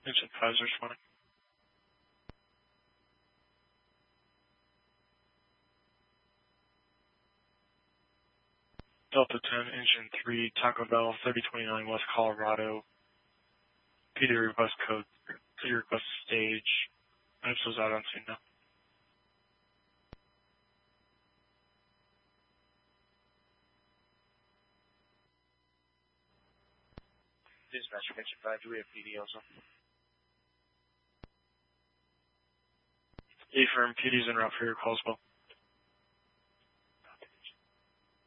Engine 5's responding. Delta 10, Engine 3, Taco Bell, 3029 West Colorado. PD request code, PD request stage. IPSO's out on scene now. Dispatch, Engine 5, do we have PD also? Affirm, PD's en route for your call as well.